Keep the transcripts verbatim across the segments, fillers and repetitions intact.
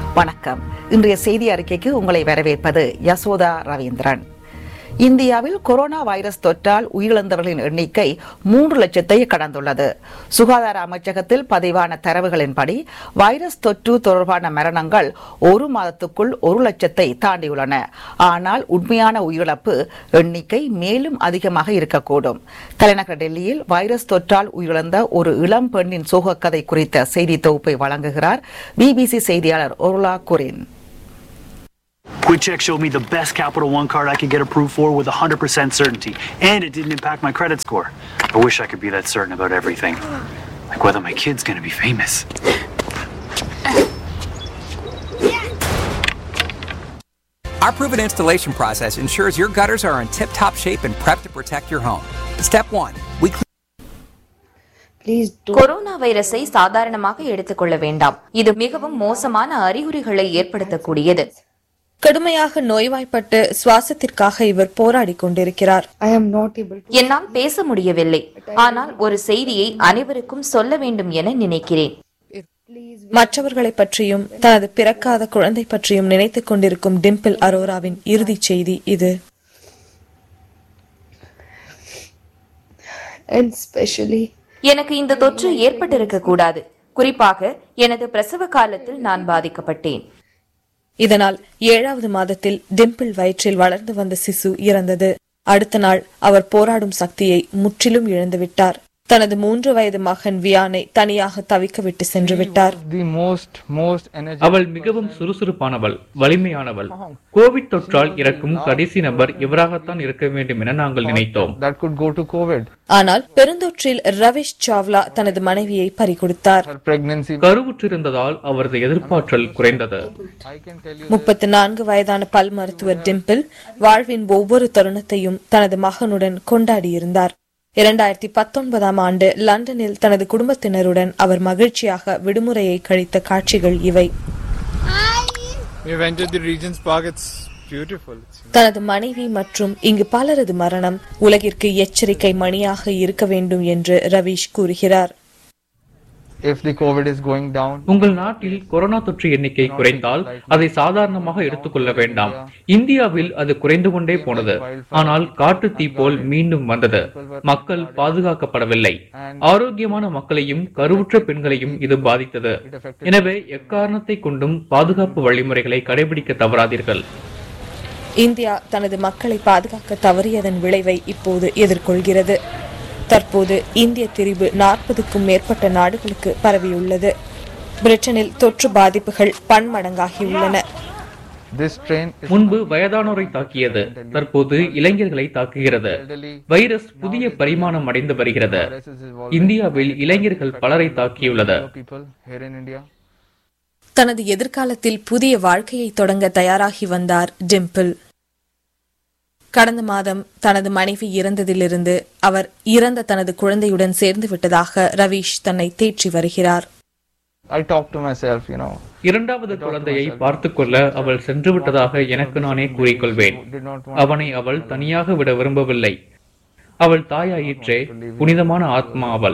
வணக்கம். இன்றைய செய்தி அறிக்கைக்கு உங்களை வரவேற்பது யசோதா ரவீந்திரன். இந்தியாவில் கொரோனா வைரஸ் தொற்றால் உயிரிழந்தவர்களின் எண்ணிக்கை மூன்று லட்சத்தை கடந்துள்ளது. சுகாதார அமைச்சகத்தில் பதிவான தரவுகளின்படி வைரஸ் தொற்று தொடர்பான மரணங்கள் ஒரு மாதத்துக்குள் ஒரு லட்சத்தை தாண்டியுள்ளன. ஆனால் உண்மையான உயிரிழப்பு எண்ணிக்கை மேலும் அதிகமாக இருக்கக்கூடும். தலைநகர் டெல்லியில் வைரஸ் தொற்றால் உயிரிழந்த ஒரு இளம் பெண்ணின் சோகக்கதை குறித்த செய்தி தொகுப்பை வழங்குகிறார் பிபிசி செய்தியாளர் ஒருலா Guerin. Quick Check showed me the best Capital One card I could get approved for with one hundred percent certainty, and it didn't impact my credit score. I wish I could be that certain about everything, like whether my kid's gonna be famous. Our proven installation process ensures your gutters are in tip-top shape and prepped to protect your home. Step one, we corona வைரஸை சாதாரணமாக எடுத்துக்கொள்ள வேண்டாம். இது மிகவும் மோசமான அறிகுறிகளை ஏற்படுத்தக்கூடியது. கடுமையாக நோய்வாய்ப்பட்டு சுவாசத்திற்காக இவர் போராடி கொண்டிருக்கிறார். என்னால் பேச முடியவில்லை, ஆனால் ஒரு செய்தியை அனைவருக்கும் சொல்ல வேண்டும் என நினைக்கிறேன். மற்றவர்களை பற்றியும் தனது பிறக்காத குழந்தை பற்றியும் நினைத்துக் கொண்டிருக்கும் டிம்பிள் அரோராவின் இறுதி செய்தி இது. எனக்கு இந்த தொற்று ஏற்பட்டிருக்க கூடாது. குறிப்பாக எனது பிரசவ காலத்தில் நான் பாதிக்கப்பட்டேன். இதனால் ஏழாவது மாதத்தில் டிம்பிள் வயிற்றில் வளர்ந்து வந்த சிசு இறந்தது. அடுத்த நாள் அவர் போராடும் சக்தியை முற்றிலும் இழந்துவிட்டார். தனது மூன்று வயது மகன் வியானை தனியாக தவிக்க விட்டு சென்று விட்டார். அவள் மிகவும் சுறுசுறுப்பானவள், வலிமையானவள். கோவிட் தொற்றால் இறக்கும் கடைசி நபர் இவராகத்தான் இருக்க வேண்டும் என நாங்கள் நினைத்தோம். ஆனால் பெருந்தொற்றில் ரவிஷ் சாவ்லா தனது மனைவியை பறிகொடுத்தார். கருவுற்றிருந்ததால் அவரது எதிர்ப்பாற்றல் குறைந்தது. முப்பத்தி நான்கு வயதான பல் மருத்துவர் டிம்பிள் வாழ்வின் ஒவ்வொரு தருணத்தையும் தனது மகனுடன் கொண்டாடியிருந்தார். இரண்டாயிரத்தி பத்தொன்பதாம் ஆண்டு லண்டனில் தனது குடும்பத்தினருடன் அவர் மகிழ்ச்சியாக விடுமுறையை கழித்த காட்சிகள் இவை. தனது மனைவி மற்றும் இங்கு பலரது மரணம் உலகிற்கு எச்சரிக்கை மணியாக இருக்க வேண்டும் என்று ரவீஷ் கூறுகிறார். உங்கள் நாட்டில் கொரோனா தொற்று எண்ணிக்கை குறைந்தால் அதை சாதாரணமாக எடுத்துக்கொள்ள வேண்டாம். இந்தியாவில் அது குறைந்து கொண்டே போனது, ஆனால் காட்டு தீ போல் மீண்டும் வந்தது. மக்கள் பாதுகாக்கப்படவில்லை. ஆரோக்கியமான மக்களையும் கருவுற்ற பெண்களையும் இது பாதித்தது. எனவே எக்காரணத்தை கொண்டும் பாதுகாப்பு வழிமுறைகளை கடைபிடிக்க தவறாதீர்கள். இந்தியா தனது மக்களை பாதுகாக்க தவறியதன் விளைவை இப்போது எதிர்கொள்கிறது. தற்போது இந்திய திரிபு நாற்பதுக்கும் மேற்பட்ட நாடுகளுக்கு பரவியுள்ளது. பிரிட்டனில் தொற்று பாதிப்புகள் பன்மடங்காகியுள்ளன. முன்பு வயதானோரை தாக்கியது, தற்போது இளைஞர்களை தாக்குகிறது. வைரஸ் புதிய பரிமாணம் அடைந்து வருகிறது. இந்தியாவில் இளைஞர்கள் பலரை தாக்கியுள்ளது. தனது எதிர்காலத்தில் புதிய வாழ்க்கையை தொடங்க தயாராகி வந்தார் டிம்பிள். கடந்த மாதம் தனது மனைவி இறந்ததிலிருந்து அவர் இறந்த தனது குழந்தையுடன் சேர்ந்து விட்டதாக ரவீஷ் தன்னை தேற்றி வருகிறார். இரண்டாவது குழந்தையை பார்த்துக் கொள்ள அவள் சென்று விட்டதாக எனக்கு நானே கூறிக்கொள்வேன். அவனை அவள் தனியாக விட விரும்பவில்லை. அவள் தாயாயிற்றே, புனிதமான ஆத்மா அவள்.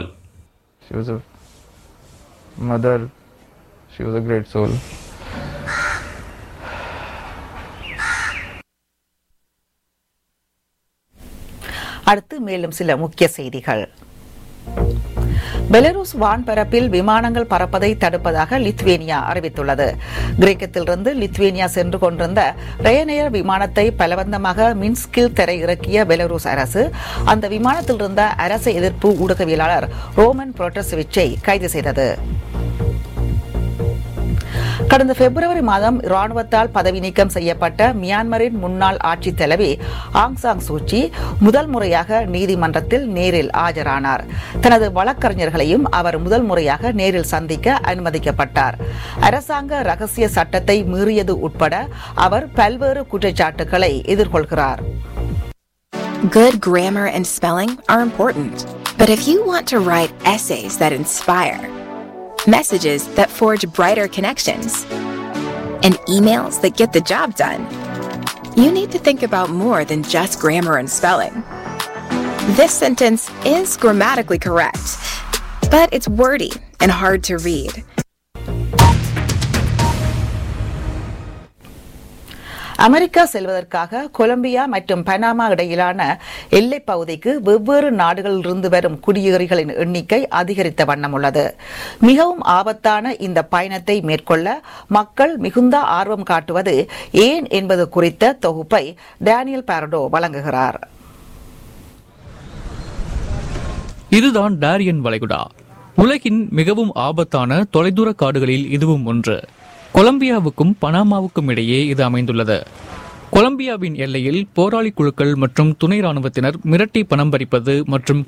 அடுத்து மேலும் சில முக்கிய செய்திகள். பெலருஸ் வான்பரப்பில் விமானங்கள் பறப்பதை தடுப்பதாக லித்வேனியா அறிவித்துள்ளது. கிரேக்கத்திலிருந்து லித்வேனியா சென்று கொண்டிருந்த ரயனேர் விமானத்தை பலவந்தமாக மின்ஸ்கில் தரையிறக்கிய பெலருஸ் அரசு அந்த விமானத்தில் இருந்த அரசு எதிர்ப்பு ஊடகவியலாளர் ரோமன் புரோட்டசெவிச்சை கைது செய்தது. கடந்த பிப்ரவரி மாதம் ராணுவத்தால் பதவி நீக்கம் செய்யப்பட்ட மியான்மரின் முன்னாள் ஆட்சித் தலைவி ஆங் சாங் சூச்சி முதல் முறையாக நீதிமன்றத்தில் நேரில் ஆஜரானார். தனது வழக்கறிஞர்களையும் அவர் முதல் முறையாக நேரில் சந்திக்க அனுமதிக்கப்பட்டார். அரசாங்க ரகசிய சட்டத்தை மீறியது உட்பட அவர் பல்வேறு குற்றச்சாட்டுகளை எதிர்கொள்கிறார். Good grammar and spelling are important, but if you want to write essays that inspire, messages that forge brighter connections, and emails that get the job done, you need to think about more than just grammar and spelling. This sentence is grammatically correct, but it's wordy and hard to read. America செல்வதற்காக Colombia மற்றும் Panama இடையிலான எல்லைப் பகுதிக்கு வெவ்வேறு நாடுகளிலிருந்து வரும் குடியேறிகளின் எண்ணிக்கை அதிகரித்த வண்ணம் உள்ளது. மிகவும் ஆபத்தான இந்த பயணத்தை மேற்கொள்ள மக்கள் மிகுந்த ஆர்வம் காட்டுவது ஏன் என்பது குறித்த தொகுப்பை டேனியல் பாரடோ வழங்குகிறார். இதுதான் டாரியன் வளைகுடா. உலகின் மிகவும் ஆபத்தான தொலைதூர காடுகளில் இதுவும் ஒன்று. கொலம்பியாவுக்கும் பனாமாவுக்கும் இடையே இது அமைந்துள்ளது. கொலம்பியாவின் எல்லையில் போராளி குழுக்கள் மற்றும் துணை ராணுவத்தினர் மிரட்டி பணம் பறிப்பது மற்றும்